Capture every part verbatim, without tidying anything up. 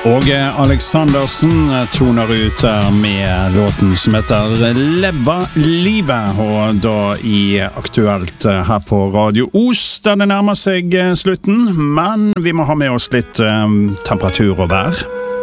Og Alexandersen toner ut med låten som heter Leva livet, og da i aktuelt her på Radio Os, der det nærmer seg slutten, men vi må ha med oss litt um, temperatur og vær.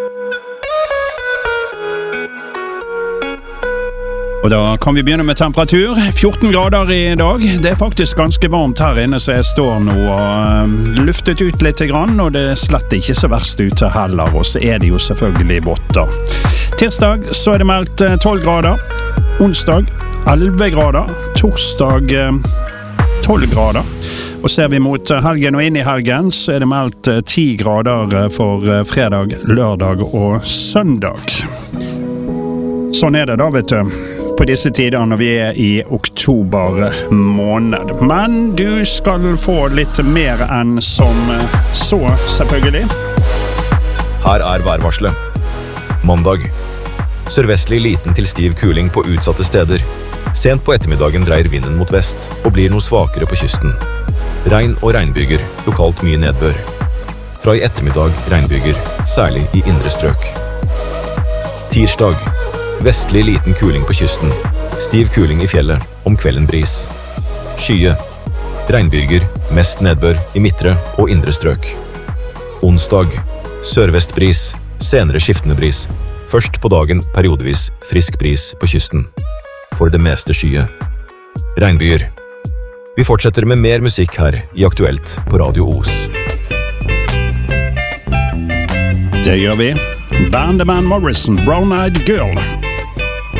Og da kan vi begynne med temperatur. fjorten grader i dag. Det er faktisk ganske varmt her inne, så jeg står nå og luftet ut litt grann, og det er slett ikke så verst ute heller, og så er det jo selvfølgelig vått da. Tirsdag så er det meldt tolv grader, onsdag elleve grader, torsdag tolv grader, og ser vi mot helgen og inn i helgen så er det meldt ti grader for fredag, lørdag og søndag. Sånn er det da, vet du, på disse tider når vi er i oktober måned. Men du skal få litt mer enn som så, selvfølgelig. Her er værvarselet. Mandag. Sørvestlig liten til stiv kuling på utsatte steder. Sent på ettermiddagen dreier vinden mot vest og blir noe svakere på kysten. Regn og regnbyger, lokalt mye nedbør. Fra i ettermiddag regnbyger, særlig i indre strøk. Tirsdag. Vestlig liten kuling på kysten. Stiv kuling i fjellet, om kvelden bris. Skye. Regnbyger, mest nedbør i midtre og indre strøk. Onsdag. Sørvest bris, senere skiftende bris. Først på dagen periodevis frisk bris på kysten. For det meste skye. Regnbyer. Vi fortsetter med mer musikk her i Aktuelt på Radio Os. Det gjør vi. Band Van Morrison, Brown Eyed Girl.